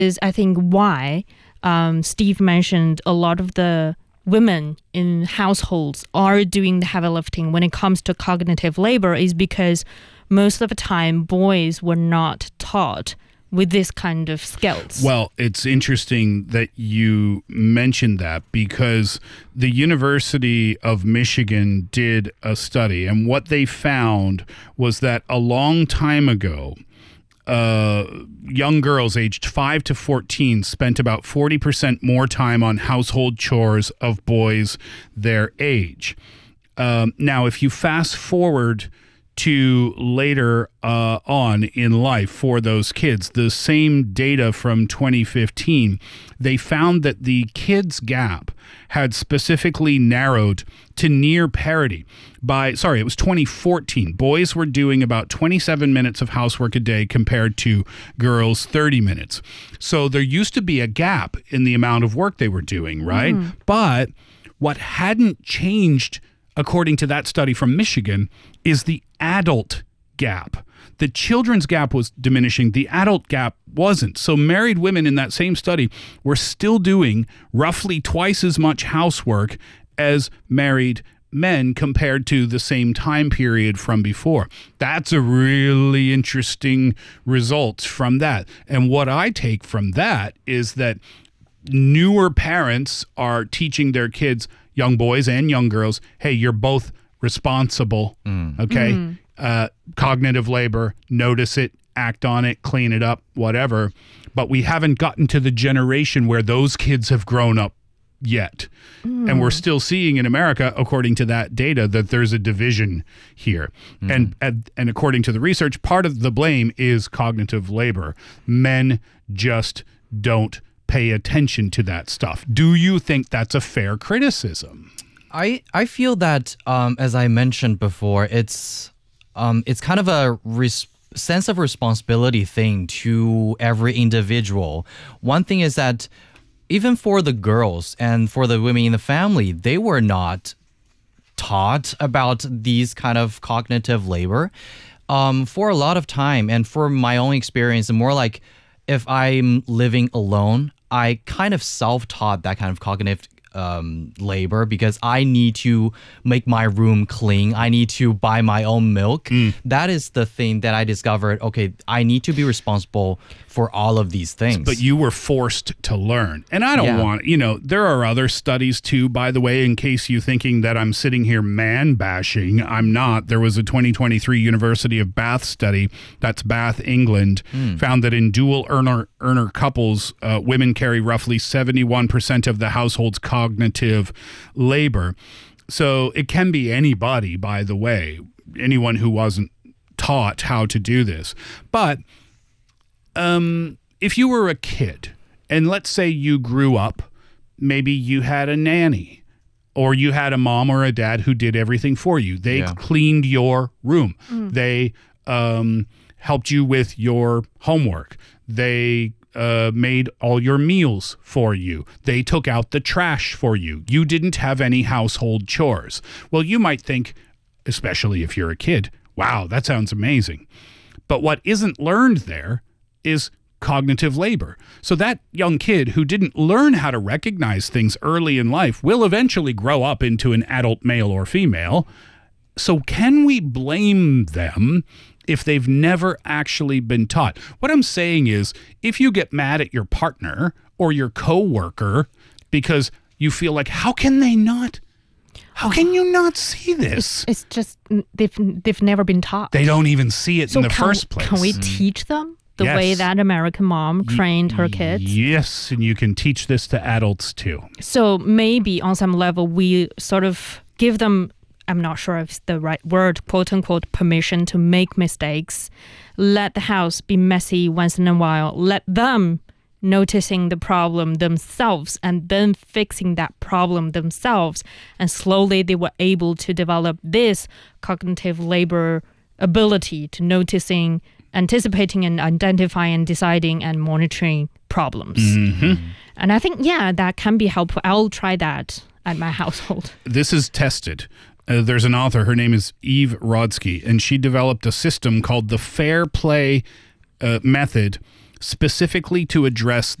is, I think, why Steve mentioned a lot of the women in households are doing the heavy lifting when it comes to cognitive labor is because most of the time boys were not taught with this kind of skills. Well, it's interesting that you mentioned that because the University of Michigan did a study, and what they found was that a long time ago, young girls aged 5 to 14 spent about 40% more time on household chores of boys their age. Now, if you fast forward to later on in life for those kids, the same data from 2015, they found that the kids' gap had specifically narrowed to near parity it was 2014. Boys were doing about 27 minutes of housework a day compared to girls 30 minutes. So there used to be a gap in the amount of work they were doing, right? But what hadn't changed, according to that study from Michigan, is the adult gap. The children's gap was diminishing. The adult gap wasn't. So married women in that same study were still doing roughly twice as much housework as married men compared to the same time period from before. That's a really interesting result from that. And what I take from that is that newer parents are teaching their kids, young boys and young girls, hey, you're both responsible, okay? Cognitive labor, notice it, act on it, clean it up, whatever. But we haven't gotten to the generation where those kids have grown up yet. And we're still seeing in America, according to that data, that there's a division here. And according to the research, part of the blame is cognitive labor. Men just don't pay attention to that stuff. Do you think that's a fair criticism? I feel that, as I mentioned before, it's kind of a sense of responsibility thing to every individual. One thing is that even for the girls and for the women in the family, they were not taught about these kind of cognitive labor for a lot of time. And for my own experience, more like if I'm living alone, I kind of self-taught that kind of cognitive labor because I need to make my room clean. I need to buy my own milk. That is the thing that I discovered. Okay, I need to be responsible for all of these things. But you were forced to learn. And I don't want, there are other studies too, by the way, in case you're thinking that I'm sitting here man bashing. I'm not. There was a 2023 University of Bath study, that's Bath, England, found that in dual earner couples, women carry roughly 71% of the household's cognitive labor. So it can be anybody, by the way, anyone who wasn't taught how to do this. But if you were a kid and let's say you grew up, maybe you had a nanny or you had a mom or a dad who did everything for you. They cleaned your room. They helped you with your homework. They made all your meals for you. They took out the trash for you. You didn't have any household chores. Well, you might think, especially if you're a kid, wow, that sounds amazing. But what isn't learned there is cognitive labor. So that young kid who didn't learn how to recognize things early in life will eventually grow up into an adult male or female. So can we blame them if they've never actually been taught? What I'm saying is, if you get mad at your partner or your coworker because you feel like, how can you not see this? It's just they've never been taught. They don't even see it in the first place. Can we teach them the way that American mom trained her kids? Yes, and you can teach this to adults too. So maybe on some level we sort of give them, I'm not sure if it's the right word, quote unquote, permission to make mistakes. Let the house be messy once in a while. Let them noticing the problem themselves and then fixing that problem themselves. And slowly they were able to develop this cognitive labor ability to noticing, anticipating and identifying, deciding and monitoring problems. And I think, that can be helpful. I'll try that at my household. This is tested. There's an author, her name is Eve Rodsky, and she developed a system called the Fair Play method specifically to address